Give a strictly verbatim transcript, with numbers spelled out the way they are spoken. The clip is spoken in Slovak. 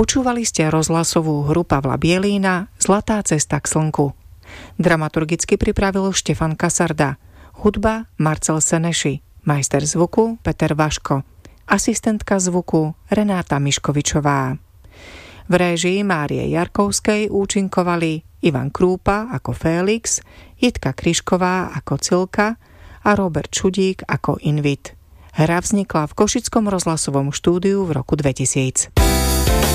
Počúvali ste rozhlasovú hru Pavla Bielína Zlatá cesta k slnku. Dramaturgicky pripravil Štefan Kasarda. Hudba Marcel Seneši. Majster zvuku Peter Vaško. Asistentka zvuku Renáta Miškovičová. V réžii Márie Jarkovskej účinkovali Ivan Krúpa ako Félix, Jitka Kryšková ako Cilka a Robert Čudík ako Invit. Hra vznikla v Košickom rozhlasovom štúdiu v roku dvetisíc.